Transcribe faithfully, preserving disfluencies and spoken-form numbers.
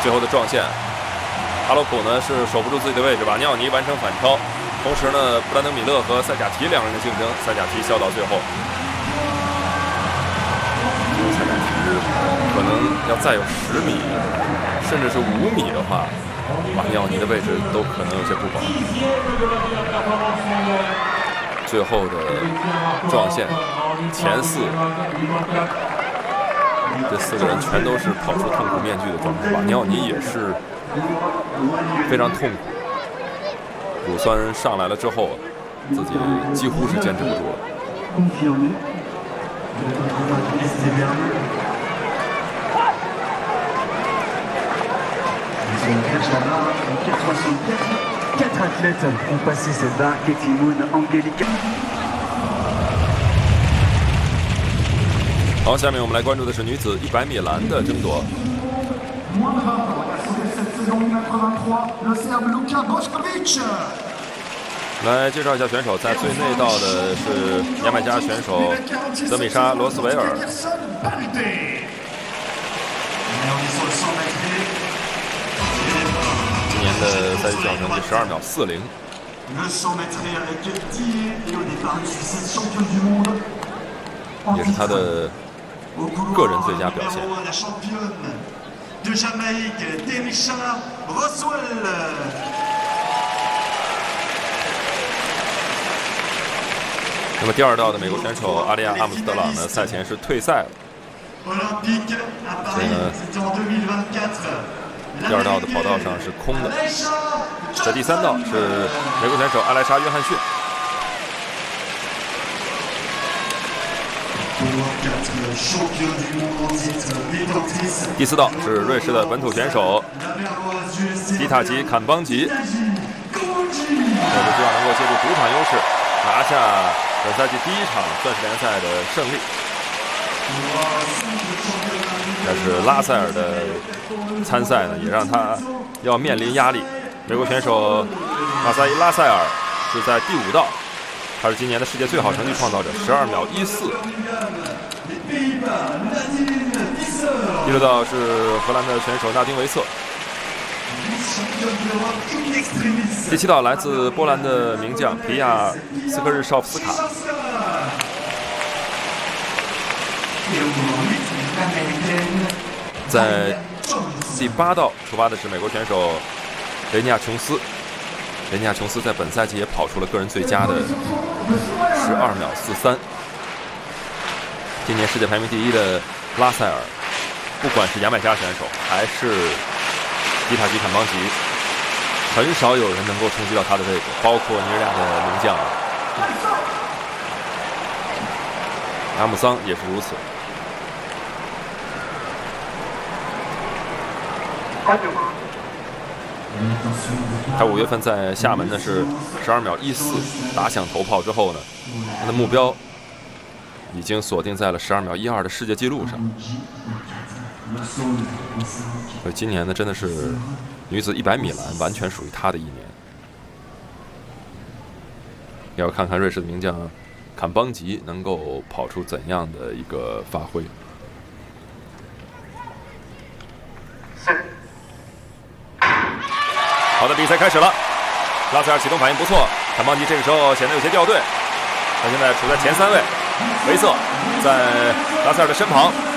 最后的撞线，哈罗普呢是守不住自己的位置，瓦尼奥尼完成反超。同时呢，布兰登米勒和塞贾提两人的竞争，塞贾提笑到最后。塞贾提可能要再有十米，甚至是五米的话，瓦尼奥尼的位置都可能有些不保。最后的撞线前四，这四个人全都是跑出痛苦面具的状态。瓦尼奥尼也是非常痛苦，乳酸上来了之后，自己几乎是坚持不住了。 Quatre athlètes ont passé cette barre, Katie Moon, Angelica。 好，下面我们来关注的是女子一百米栏的争夺。来介绍一下选手，在最内道的是牙买加选手德米莎·罗斯维尔。今年的赛季最好成绩十二秒四零。也是他的个人最佳表现。那么第二道的美国选手阿利亚·阿姆斯特朗呢，赛前是退赛了，所以呢，第二道的跑道上是空的。在第三道是美国选手阿莱莎·约翰逊。第四道是瑞士的本土选手迪塔吉·坎邦吉，我们希望能够借助主场优势拿下本赛季第一场钻石联赛的胜利。但是拉塞尔的参赛呢，也让他要面临压力。美国选手马萨伊·拉塞尔是在第五道，他是今年的世界最好成绩创造者，十二秒一四。第六道是荷兰的选手纳丁维策。第七道来自波兰的名将皮亚斯科日绍夫斯卡。在第八道出发的是美国选手雷尼亚·琼斯。雷尼亚·琼斯在本赛季也跑出了个人最佳的十二秒四三。今年世界排名第一的拉塞尔，不管是牙买加选手还是迪塔吉·坎邦吉，很少有人能够冲击到他的位置，包括尼日利亚的名将阿姆桑也是如此。他五月份在厦门呢是十二秒一四打响头炮之后呢，他的目标已经锁定在了十二秒一二的世界纪录上。所以今年呢，真的是女子一百米栏完全属于她的一年。也要看看瑞士的名将坎邦吉能够跑出怎样的一个发挥。好的，比赛开始了。拉塞尔启动反应不错，坎邦吉这个时候显得有些掉队，他现在处在前三位。维瑟在拉塞尔的身旁，